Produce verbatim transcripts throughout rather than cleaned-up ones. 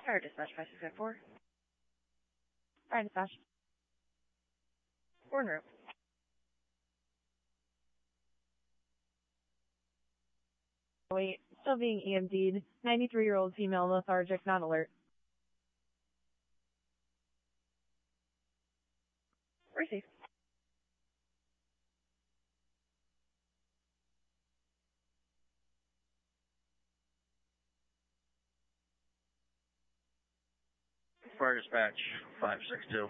Fire dispatch five six five four. Fire dispatch. Warren room. Wait, still being E M D'd. ninety-three-year-old female lethargic, not alert. Receive. Fire dispatch five six two.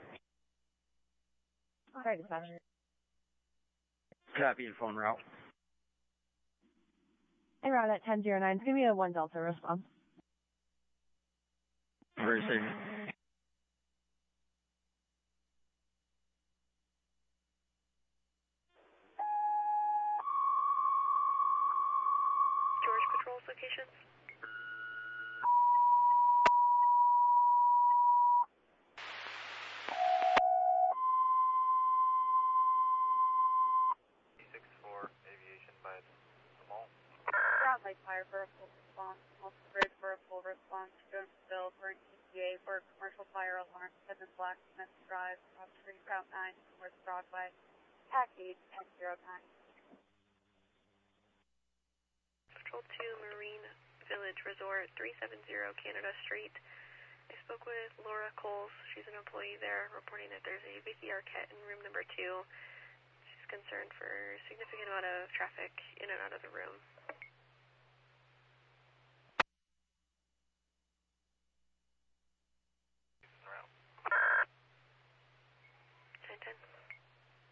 Fire dispatch. Copy and phone route. En route at ten oh nine. Give me a one Delta response. Receive. George Patrol's locations. six four Aviation by the mall. Route Lake Fire for a full response. Also bridge for a full response. Jonesville for an E T A for a commercial fire alarm. seven Black Smith Drive, Route Street, Route nine, North Broadway. Tac eight ten oh nine. Patrol two Marine Village Resort, three seventy Canada Street. I spoke with Laura Coles. She's an employee there, reporting that there's a Vicky Arquette in room number two. She's concerned for a significant amount of traffic in and out of the room.